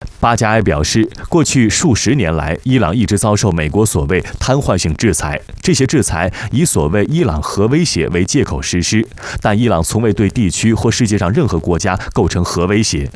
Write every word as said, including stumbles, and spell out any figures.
巴加埃表示，过去数十年来，伊朗一直遭受美国所谓瘫痪性制裁，这些制裁以所谓伊朗核威胁为借口实施，但伊朗从未对地区或世界上任何国家构成核威胁。